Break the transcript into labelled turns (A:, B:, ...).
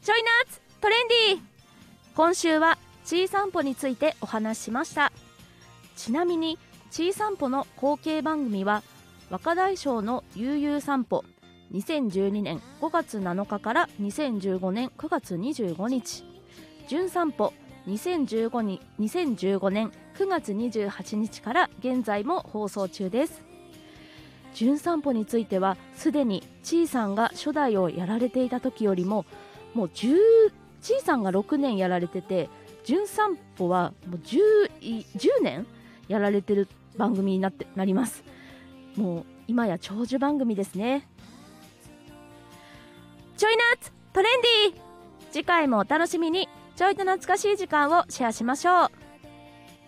A: ちょい夏トレンディー。今週はちい散歩についてお話ししました。ちなみにちい散歩の後継番組は若大将の悠々散歩、2012年5月7日から2015年9月25日、じゅん散歩2015年9月28日から現在も放送中です。じゅん散歩についてはすでにちいさんが初代をやられていた時よりももうちいさんが6年やられてて、じゅん散歩はもう 10年やられてる番組になります。もう今や長寿番組ですね。ちょい夏トレンディー、次回もお楽しみに。ちょいと懐かしい時間をシェアしましょう。